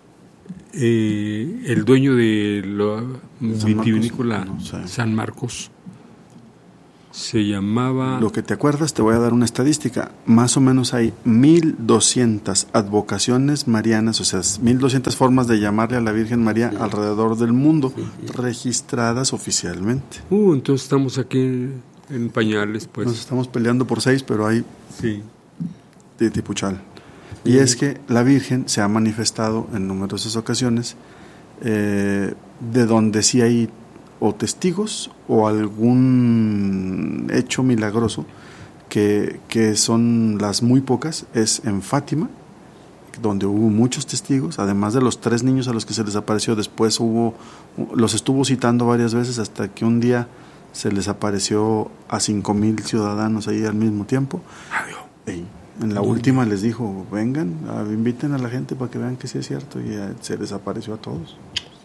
Eh, el dueño de la San vitivinícola Marcos, no sé. San Marcos. Se llamaba... Lo que te acuerdas, te voy a dar una estadística. Más o menos hay mil doscientas advocaciones marianas, o sea, mil doscientas formas de llamarle a la Virgen María alrededor del mundo, registradas oficialmente. Uh, entonces estamos aquí en, en pañales, pues. Nos estamos peleando por seis, pero hay Sí. de Tipuchal. Y es que la Virgen se ha manifestado en numerosas ocasiones, eh, de donde sí hay o testigos o algún hecho milagroso, que, que son las muy pocas, es en Fátima, donde hubo muchos testigos, además de los tres niños a los que se les apareció. Después hubo, los estuvo citando varias veces hasta que un día se les apareció a cinco mil ciudadanos ahí al mismo tiempo. Ey, en la última les dijo, vengan, a- inviten a la gente para que vean que sí es cierto, y eh, se les apareció a todos.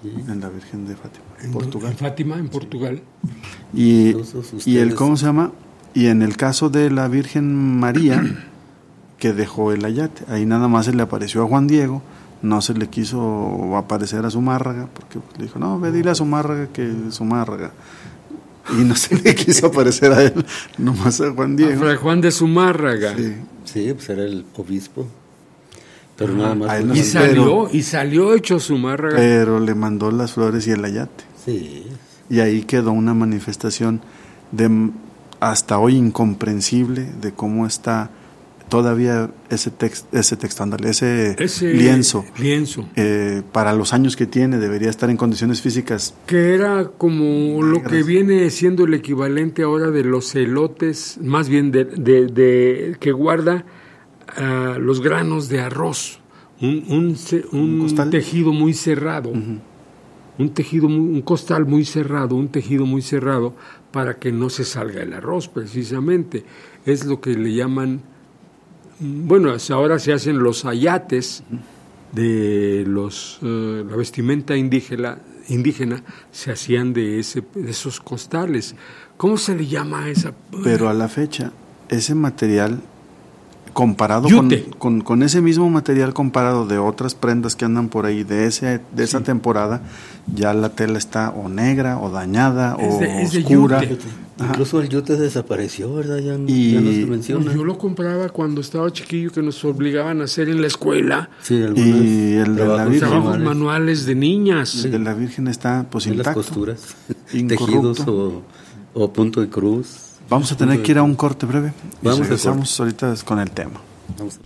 en la Virgen de Fátima, en, en Portugal. En Fátima, en Portugal. Y, y el, ¿cómo se llama? Y en el caso de la Virgen María, que dejó el ayate, ahí nada más se le apareció a Juan Diego, no se le quiso aparecer a Zumárraga, porque le dijo, no, ve, dile a Zumárraga que Zumárraga. Y no se le quiso aparecer a él, nomás a Juan Diego. A Juan de Zumárraga. Sí. Sí, pues era el obispo. Pero ah, nada más. No y, salió, y salió hecho Zumárraga. Pero le mandó las flores y el ayate. Sí. Y ahí quedó una manifestación de hasta hoy incomprensible de cómo está todavía ese texto, ese texto, ándale, ese, ese lienzo, lienzo. Eh, para los años que tiene debería estar en condiciones físicas. Que era como lo que viene siendo el equivalente ahora de los elotes, más bien de, de, de que guarda uh, los granos de arroz, un, un, un, un tejido muy cerrado, uh-huh. un tejido, muy, un costal muy cerrado, un tejido muy cerrado para que no se salga el arroz, precisamente. Es lo que le llaman, bueno, ahora se hacen los ayates de los uh, la vestimenta indígena, indígena se hacían de, ese, de esos costales. ¿Cómo se le llama a esa? Pero a la fecha, ese material comparado con, con, con ese mismo material comparado de otras prendas que andan por ahí de ese de esa sí. temporada, ya la tela está o negra o dañada es de, o es oscura. Incluso el yute desapareció, ¿verdad? Ya, y, ya no se menciona. Yo lo compraba cuando estaba chiquillo, que nos obligaban a hacer en la escuela. Sí, y el de la Virgen, trabajos manuales de niñas. El de la Virgen está pues intacto. Las costuras, tejidos o, o punto de cruz. Vamos a tener que ir a un corte breve. Vamos y regresamos ahorita con el tema. Vamos.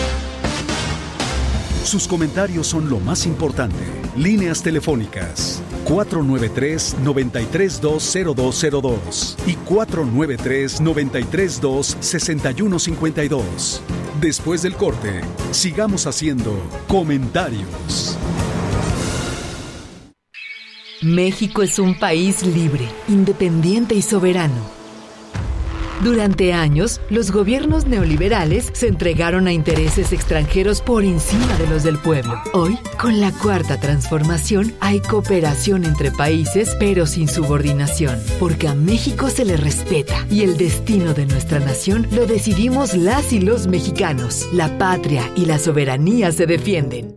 Sus comentarios son lo más importante. Líneas telefónicas cuatro nueve tres, nueve tres dos, cero dos cero dos y cuatro nueve tres, nueve tres dos, seis uno cinco dos. Después del corte, sigamos haciendo comentarios. México es un país libre, independiente y soberano. Durante años, los gobiernos neoliberales se entregaron a intereses extranjeros por encima de los del pueblo. Hoy, con la Cuarta Transformación, hay cooperación entre países, pero sin subordinación, porque a México se le respeta y el destino de nuestra nación lo decidimos las y los mexicanos. La patria y la soberanía se defienden.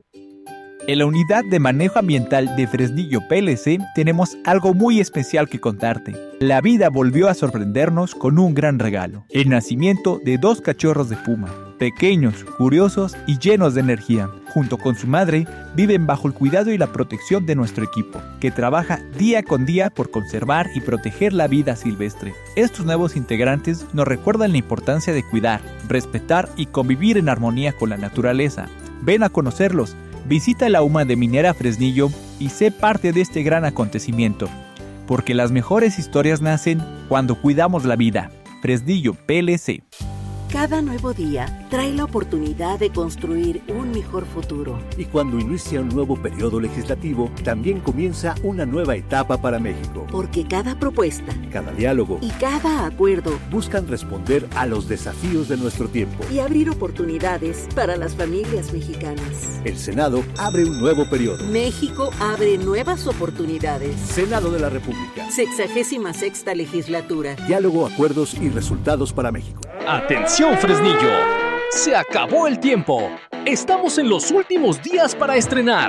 En la Unidad de Manejo Ambiental de Fresnillo P L C tenemos algo muy especial que contarte. La vida volvió a sorprendernos con un gran regalo: el nacimiento de dos cachorros de puma, pequeños, curiosos y llenos de energía. Junto con su madre, viven bajo el cuidado y la protección de nuestro equipo, que trabaja día con día por conservar y proteger la vida silvestre. Estos nuevos integrantes nos recuerdan la importancia de cuidar, respetar y convivir en armonía con la naturaleza. Ven a conocerlos. Visita la U M A de Minera Fresnillo y sé parte de este gran acontecimiento, porque las mejores historias nacen cuando cuidamos la vida. Fresnillo P L C. Cada nuevo día trae la oportunidad de construir un mejor futuro. Y cuando inicia un nuevo periodo legislativo, también comienza una nueva etapa para México. Porque cada propuesta, cada diálogo y cada acuerdo buscan responder a los desafíos de nuestro tiempo y abrir oportunidades para las familias mexicanas. El Senado abre un nuevo periodo. México abre nuevas oportunidades. Senado de la República. Sexagésima sexta legislatura. Diálogo, acuerdos y resultados para México. ¡Atención, Fresnillo! ¡Se acabó el tiempo! Estamos en los últimos días para estrenar.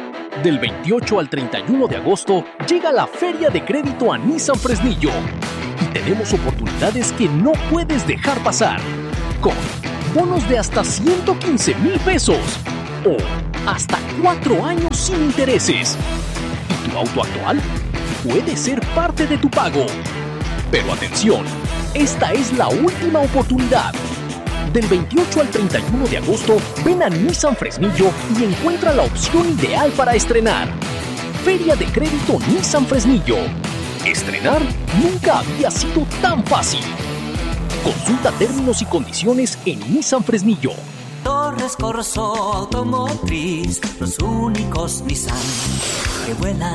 Del veintiocho al treinta y uno de agosto llega la Feria de Crédito a Nissan Fresnillo. Y tenemos oportunidades que no puedes dejar pasar. Con bonos de hasta ciento quince mil pesos. O hasta cuatro años sin intereses. ¿Y tu auto actual? Puede ser parte de tu pago. Pero atención, esta es la última oportunidad. Del veintiocho al treinta y uno de agosto, ven a Nissan Fresnillo y encuentra la opción ideal para estrenar. Feria de Crédito Nissan Fresnillo. Estrenar nunca había sido tan fácil. Consulta términos y condiciones en Nissan Fresnillo. Torres Corso Automotriz, los únicos Nissan que vuelan.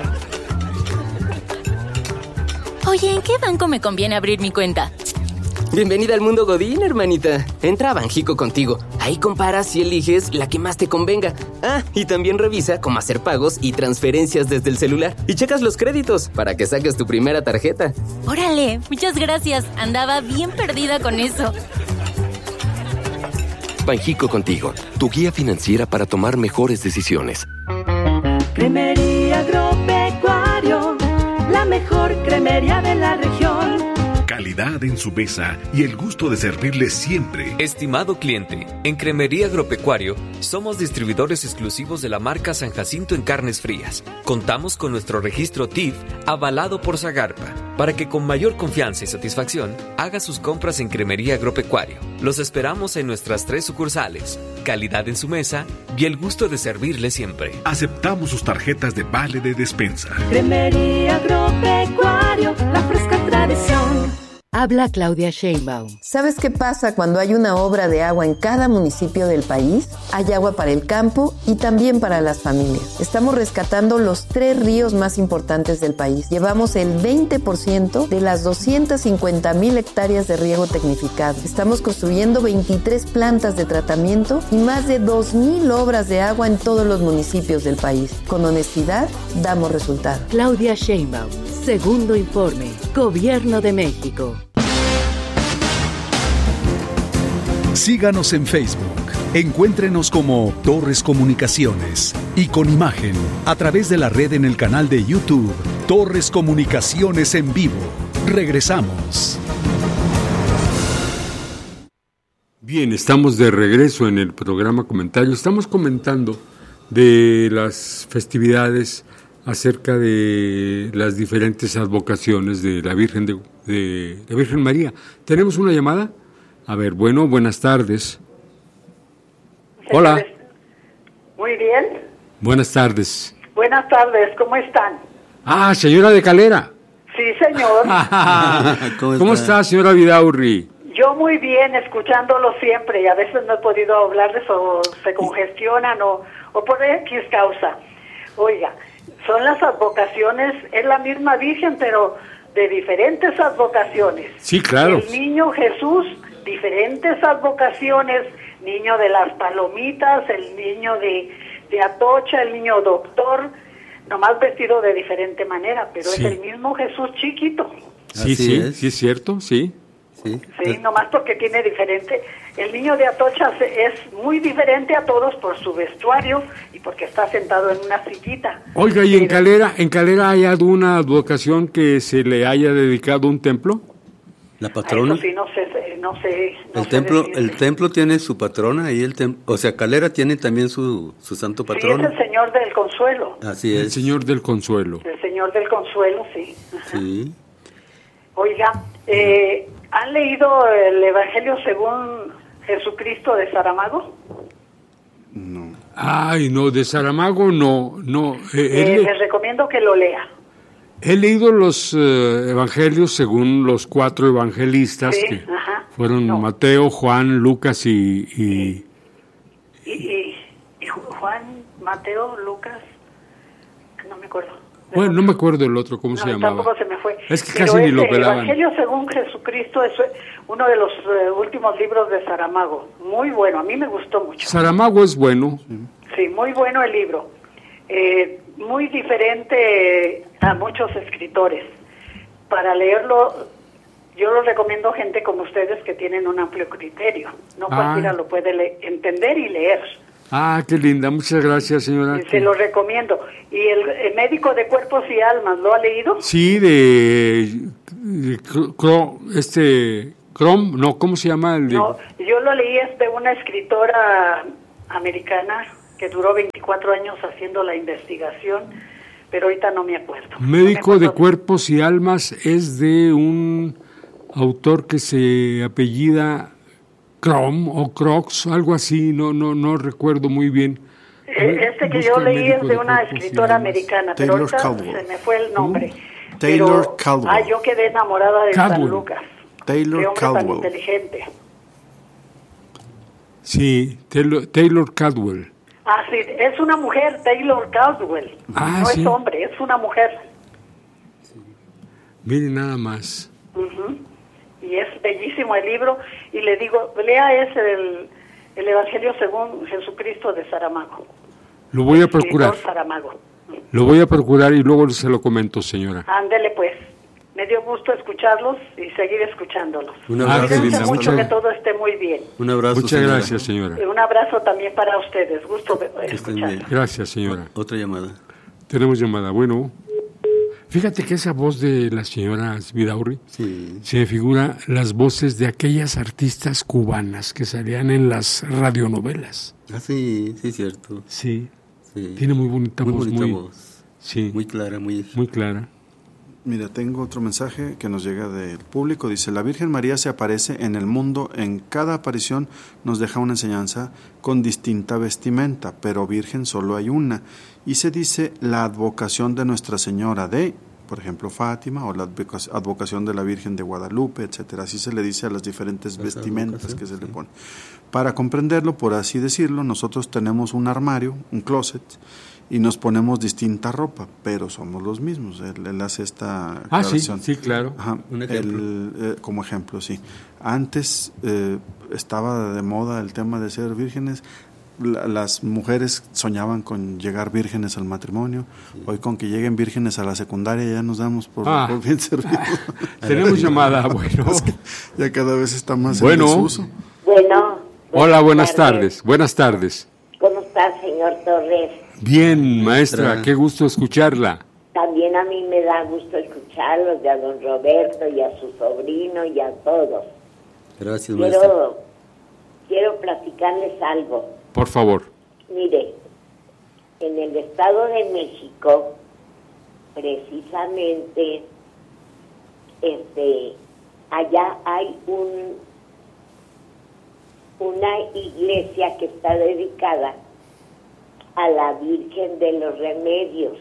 Oye, ¿en qué banco me conviene abrir mi cuenta? Bienvenida al mundo Godín, hermanita. Entra a Banjico contigo. Ahí comparas y eliges la que más te convenga. Ah, y también revisa cómo hacer pagos y transferencias desde el celular. Y checas los créditos para que saques tu primera tarjeta. Órale, muchas gracias. Andaba bien perdida con eso. Banjico contigo, tu guía financiera para tomar mejores decisiones. Cremería Agropecuario, la mejor cremería de la región. Calidad en su mesa y el gusto de servirle siempre. Estimado cliente, en Cremería Agropecuario somos distribuidores exclusivos de la marca San Jacinto en carnes frías. Contamos con nuestro registro T I F avalado por Zagarpa para que con mayor confianza y satisfacción haga sus compras en Cremería Agropecuario. Los esperamos en nuestras tres sucursales. Calidad en su mesa y el gusto de servirle siempre. Aceptamos sus tarjetas de vale de despensa. Cremería Agropecuario, la fresca tradición. Habla Claudia Sheinbaum. ¿Sabes qué pasa cuando hay una obra de agua en cada municipio del país? Hay agua para el campo y también para las familias. Estamos rescatando los tres ríos más importantes del país. Llevamos el veinte por ciento de las doscientas cincuenta mil hectáreas de riego tecnificado. Estamos construyendo veintitrés plantas de tratamiento y más de dos mil obras de agua en todos los municipios del país. Con honestidad, damos resultados. Claudia Sheinbaum. Segundo informe. Gobierno de México. Síganos en Facebook. Encuéntrenos como Torres Comunicaciones y con imagen a través de la red en el canal de YouTube Torres Comunicaciones en vivo. Regresamos. Bien, estamos de regreso en el programa Comentario. Estamos comentando de las festividades acerca de las diferentes advocaciones de la Virgen de, de la Virgen María. ¿Tenemos una llamada? A ver, bueno, buenas tardes. Hola. Muy bien. Buenas tardes. Buenas tardes, ¿cómo están? Ah, señora de Calera. Sí, señor. ¿Cómo, ¿Cómo está, señora Vidaurri? Yo muy bien, escuchándolo siempre, y a veces no he podido hablarles o se congestionan o, o por X causa. Oiga, son las advocaciones, es la misma Virgen, pero de diferentes advocaciones. Sí, claro. El niño Jesús, diferentes advocaciones, niño de las palomitas, el niño de, de Atocha, el niño doctor, nomás vestido de diferente manera, pero sí. Es el mismo Jesús chiquito. Sí, Así sí, es. sí es cierto, sí. Sí. sí, nomás porque tiene diferente. El niño de Atocha es muy diferente a todos por su vestuario y porque está sentado en una sillita. Oiga, ¿y en Calera, en Calera hay alguna advocación que se le haya dedicado un templo? ¿La patrona? Eso sí, no sé, no sé. No el sé templo, decirte. el templo tiene su patrona y el tem- o sea, Calera tiene también su, su santo patrono. Sí, es el Señor del Consuelo. Así es. El Señor del Consuelo. El Señor del Consuelo, sí. Ajá. Sí. Oiga, eh, ¿han leído el Evangelio según Jesucristo de Saramago? No. Ay, no, de Saramago no, no. Eh, Eh, él- les recomiendo que lo lea. He leído los eh, evangelios según los cuatro evangelistas, Sí, que ajá. fueron No. Mateo, Juan, Lucas y... y- Y, y, y Ju- Juan, Mateo, Lucas, no me acuerdo. bueno, no me acuerdo el otro, ¿cómo No, se llamaba? tampoco se me fue. Es que Pero casi ni ese lo pelaban. Evangelio según Jesucristo es uno de los eh, últimos libros de Saramago. Muy bueno, a mí me gustó mucho. Saramago es bueno. Sí, muy bueno el libro. Eh, muy diferente a muchos escritores. Para leerlo, yo lo recomiendo a gente como ustedes que tienen un amplio criterio. No Ah. cualquiera lo puede le- entender y leer. Ah, qué linda, muchas gracias, señora. Se lo recomiendo. ¿Y el, el médico de cuerpos y almas lo ha leído? Sí, de... de Cro- Cro- este... Crom, no, ¿cómo se llama? El de- No, yo lo leí, es de una escritora americana que duró veinticuatro años haciendo la investigación, pero ahorita no me acuerdo. Médico de Cuerpos y Almas es de un autor que se apellida Crom o Crox, algo así, no no no recuerdo muy bien. Eh, Este que yo Busca leí es Médico de de una Cuerpos y escritora Almas. americana, pero Taylor ahorita Caldwell. se me fue el nombre. Taylor Pero, Caldwell. Ah, yo quedé enamorada de San Caldwell. Lucas. Taylor Qué hombre tan Caldwell. inteligente. Sí, Taylor, Taylor Caldwell. Ah, sí, es una mujer, Taylor Caldwell. Ah, no sí. es hombre, es una mujer. Miren nada más. Ujú. y es bellísimo el libro, y le digo, lea ese del el Evangelio según Jesucristo de Saramago. Lo voy a procurar. Saramago. Lo voy a procurar y luego se lo comento, señora. Ándele pues. Me dio gusto escucharlos y seguir escuchándolos. Un abrazo, Cuídense Linda. mucho, Muchas- que todo esté muy bien. Un abrazo, Muchas señora. gracias, señora. Y un abrazo también para ustedes. Gusto de Que estén escuchar. bien. Gracias, señora. Otra llamada. Tenemos llamada. Bueno, fíjate que esa voz de la señora Vidaurri Sí. se me figura las voces de aquellas artistas cubanas que salían en las radionovelas. Ah, sí, sí, cierto. Sí. Sí. Tiene muy bonita Muy voz. bonita muy, voz. Sí. Muy clara, muy... Muy clara. Mira, tengo otro mensaje que nos llega del público. Dice, la Virgen María se aparece en el mundo. En cada aparición nos deja una enseñanza con distinta vestimenta, pero Virgen solo hay una. Y se dice la advocación de Nuestra Señora de, por ejemplo, Fátima, o la advoca- advocación de la Virgen de Guadalupe, etcétera. Así se le dice a las diferentes Esa vestimentas advocación, que se le sí. pone. Para comprenderlo, por así decirlo, nosotros tenemos un armario, un closet, y nos ponemos distinta ropa, pero somos los mismos. Él, él hace esta Ah, sí, aclaración. sí, claro. Ajá, Un ejemplo. el, eh, como ejemplo, sí. Antes eh, estaba de moda el tema de ser vírgenes. La- las mujeres soñaban con llegar vírgenes al matrimonio. Hoy con que lleguen vírgenes a la secundaria ya nos damos por, Ah. por bien servidos. Tenemos llamada, bueno. Es que ya cada vez está más Bueno. en desuso. Bueno. Hola, buenas tardes. Buenas tardes. ¿Cómo está, señor Torres? Bien, maestra, Maestra. qué gusto escucharla. También a mí me da gusto escucharlos, y a don Roberto, y a su sobrino, y a todos. Gracias, maestra. Quiero, quiero platicarles algo. Por favor. Mire, en el Estado de México, precisamente, este, allá hay un una iglesia que está dedicada a la Virgen de los Remedios.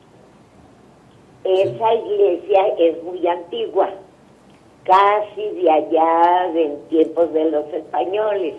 Esa iglesia es muy antigua, casi de allá de en tiempos de los españoles.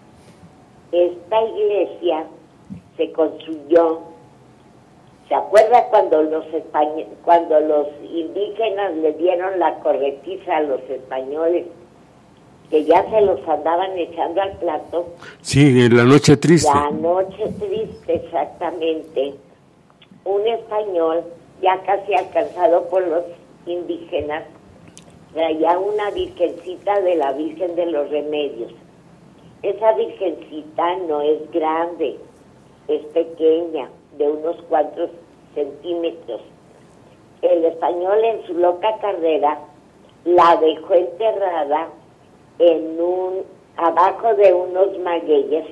Esta iglesia se construyó, ¿se acuerda cuando los españ- cuando los indígenas le dieron la corretiza a los españoles, que ya se los andaban echando al plato? Sí, en la noche triste. La noche triste, exactamente. Un español, ya casi alcanzado por los indígenas, traía una virgencita de la Virgen de los Remedios. Esa virgencita no es grande, es pequeña, de unos cuantos centímetros. El español, en su loca carrera, la dejó enterrada en un abajo de unos magueyes,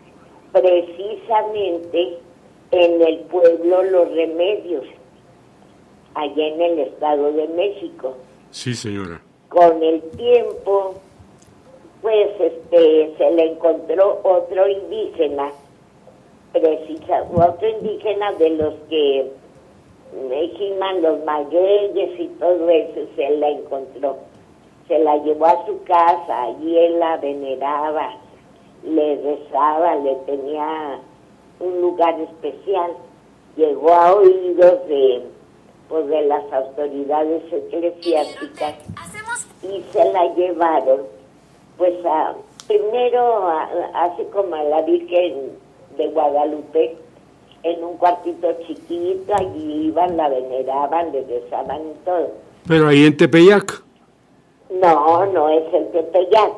precisamente en el pueblo Los Remedios, allá en el Estado de México. Sí, señora. Con el tiempo, pues este se le encontró otro indígena, precisa, otro indígena de los que giman los magueyes y todo eso, se la encontró. Se la llevó a su casa, allí él la veneraba, le rezaba, le tenía un lugar especial. Llegó a oídos de, pues, de las autoridades eclesiásticas y se la llevaron, pues, a, primero, a, así como a la Virgen de Guadalupe, en un cuartito chiquito, allí iban, la veneraban, le rezaban y todo. Pero ahí en Tepeyac. No, no es el Tepeyac.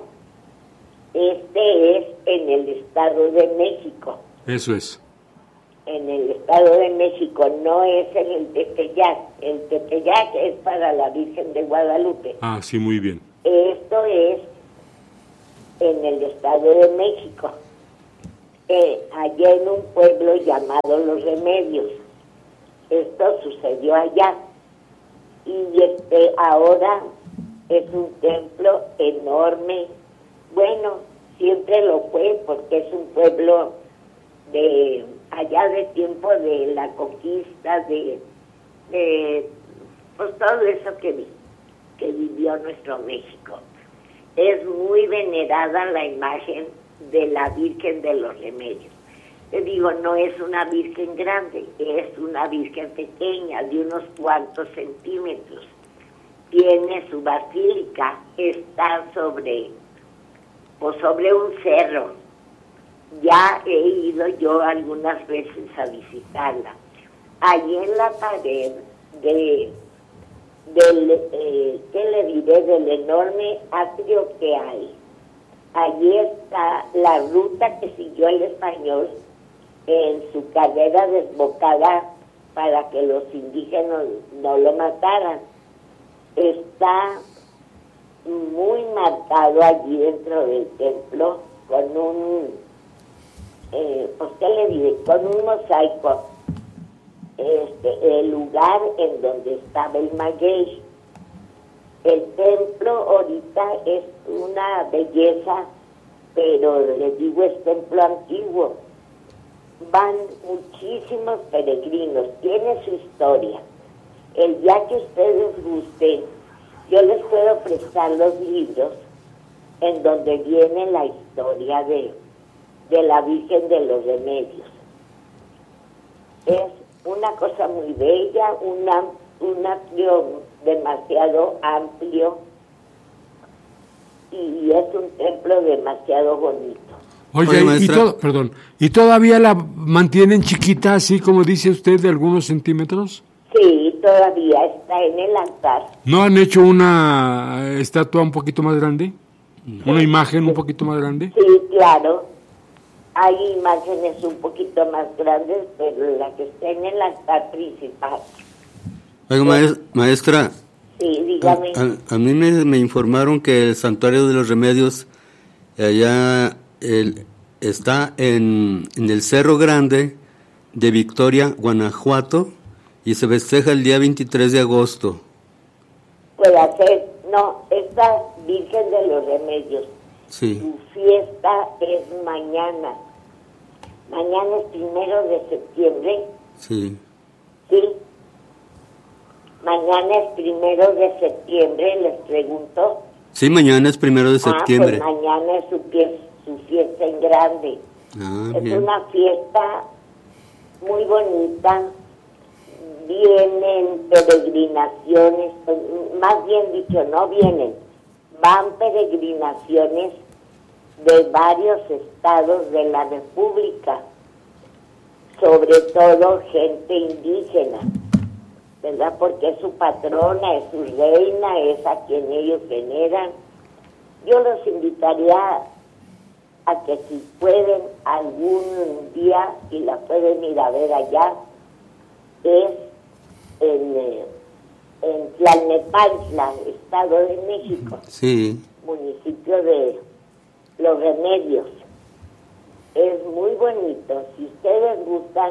Este es en el Estado de México. Eso es. En el Estado de México, no es en el Tepeyac. El Tepeyac es para la Virgen de Guadalupe. Ah, sí, muy bien. Esto es en el Estado de México, eh, allá en un pueblo llamado Los Remedios. Esto sucedió allá. Y este ahora es un templo enorme. Bueno, siempre lo fue porque es un pueblo de allá de tiempo de la conquista, de, de pues todo eso que, vi, que vivió nuestro México. Es muy venerada la imagen de la Virgen de los Remedios. Te digo, no es una virgen grande, es una virgen pequeña, de unos cuantos centímetros. tiene su basílica, está sobre, o sobre un cerro. Ya he ido yo algunas veces a visitarla. Allí en la pared de, del, eh, ¿qué le diré? Del enorme atrio que hay. Allí está la ruta que siguió el español en su carrera desbocada para que los indígenas no lo mataran. Está muy marcado allí dentro del templo con un, eh, pues qué le diré, con un mosaico, este, el lugar en donde estaba el maguey. El templo ahorita es una belleza, pero les digo, es templo antiguo. Van muchísimos peregrinos, tiene su historia. El día que ustedes gusten, yo les puedo prestar los libros en donde viene la historia de, de la Virgen de los Remedios. Es una cosa muy bella, una, un atrio demasiado amplio y es un templo demasiado bonito. Oye, y, to- perdón, ¿y todavía la mantienen chiquita, así como dice usted, de algunos centímetros? Sí, todavía está en el altar. ¿No han hecho una estatua un poquito más grande? ¿Una imagen un poquito más grande? Sí, claro. Hay imágenes un poquito más grandes, pero la que está en el altar principal. Oiga, maes- maestra, Sí, dígame. a, a mí me, me informaron que el Santuario de los Remedios allá el, está en, en el Cerro Grande de Victoria, Guanajuato, y se festeja el día veintitrés de agosto. Puede ser, no, esta Virgen de los Remedios, Sí. su fiesta es mañana. Mañana es primero de septiembre, Sí. ¿sí? Mañana es primero de septiembre, les pregunto. Sí, mañana es primero de septiembre. Ah, pues mañana es su, pie- su fiesta en grande. Ah, Es bien. una fiesta muy bonita. Vienen peregrinaciones, pues, más bien dicho, no vienen, van peregrinaciones de varios estados de la República, sobre todo gente indígena, ¿verdad? Porque es su patrona, es su reina, es a quien ellos veneran. Yo los invitaría a que si pueden algún día, y la pueden ir a ver allá, es en, eh, en Tlalnepantla, Estado de México, Sí. municipio de Los Remedios. Es muy bonito. Si ustedes gustan,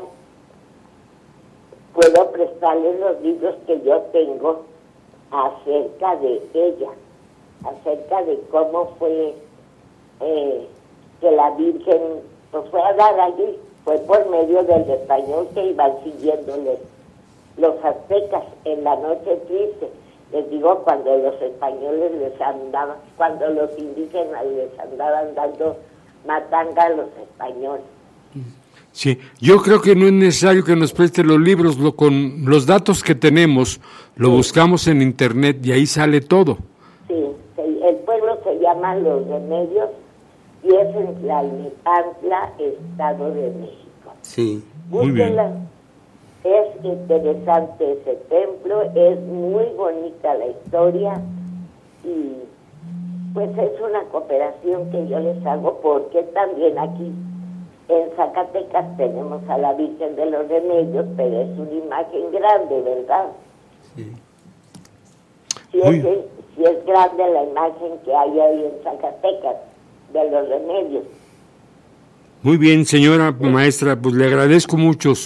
puedo prestarles los libros que yo tengo acerca de ella, acerca de cómo fue eh, que la Virgen pues, fue a dar allí. Fue por medio del español que iban siguiéndoles los aztecas en la noche triste. Les digo, cuando los españoles les andaban, cuando los indígenas les andaban dando matanga a los españoles. Sí, yo creo que no es necesario que nos preste los libros, lo, con los datos que tenemos, lo buscamos en internet y ahí sale todo. Sí, se- el pueblo se llama Los Remedios y es en Tlalnepantla, Estado de México. Sí. Búsquenla. Es interesante ese templo, es muy bonita la historia y pues es una cooperación que yo les hago porque también aquí en Zacatecas tenemos a la Virgen de los Remedios, pero es una imagen grande, ¿verdad? Sí. Si es, si es grande la imagen que hay ahí en Zacatecas de los Remedios. Muy bien, señora maestra, pues le agradezco mucho su